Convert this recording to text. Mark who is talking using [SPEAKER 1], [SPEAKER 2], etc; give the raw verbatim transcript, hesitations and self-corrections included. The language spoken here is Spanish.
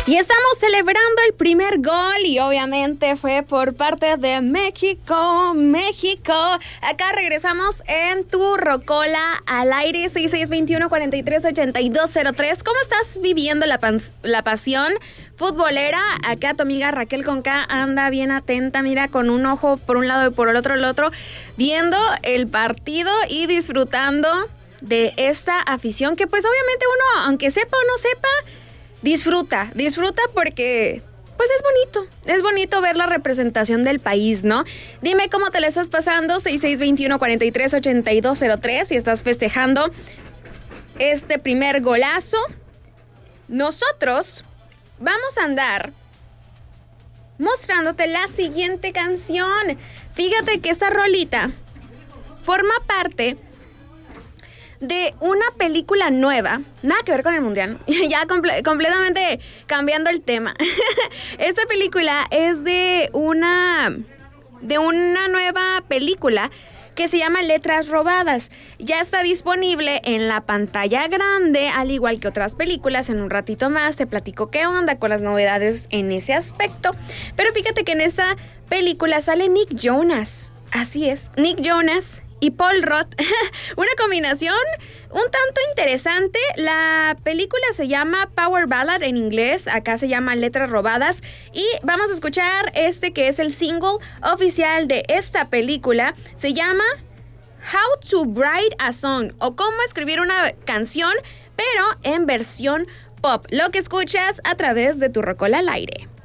[SPEAKER 1] Y estamos celebrando el primer gol y obviamente fue por parte de México, México. Acá regresamos en tu Rocola al aire seis seis dos uno, cuatro tres ocho dos cero tres. ¿Cómo estás viviendo la, pan- la pasión futbolera? Acá tu amiga Raquel Conca anda bien atenta, mira, con un ojo por un lado y por el otro el otro, viendo el partido y disfrutando de esta afición que pues obviamente uno, aunque sepa o no sepa, Disfruta, disfruta porque pues es bonito, es bonito ver la representación del país, ¿no? Dime cómo te la estás pasando, seis seis dos uno, cuatro tres ocho dos cero tres, si estás festejando este primer golazo. Nosotros vamos a andar mostrándote la siguiente canción. Fíjate que esta rolita forma parte de una película nueva, nada que ver con el mundial, ya comple- completamente cambiando el tema. Esta película es de una, de una nueva película que se llama Letras Robadas. Ya está disponible en la pantalla grande, al igual que otras películas. En un ratito más te platico qué onda con las novedades en ese aspecto. Pero fíjate que en esta película sale Nick Jonas. Así es, Nick Jonas y Paul Rudd, una combinación un tanto interesante. La película se llama Power Ballad en inglés, acá se llama Letras Robadas, y vamos a escuchar este que es el single oficial de esta película. Se llama How to Write a Song, o cómo escribir una canción, pero en versión pop. Lo que escuchas a través de tu Rocola al aire.